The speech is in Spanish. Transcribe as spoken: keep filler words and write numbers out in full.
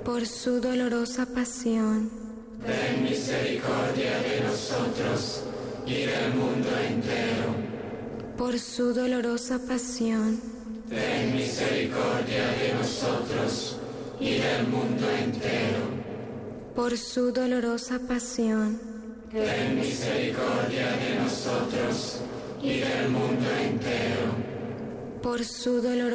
por su dolorosa pasión, ten misericordia de nosotros y del mundo entero. por su dolorosa pasión, Ten misericordia de nosotros y del mundo entero. por su dolorosa pasión, Ten misericordia de nosotros y del mundo entero. por su dolorosa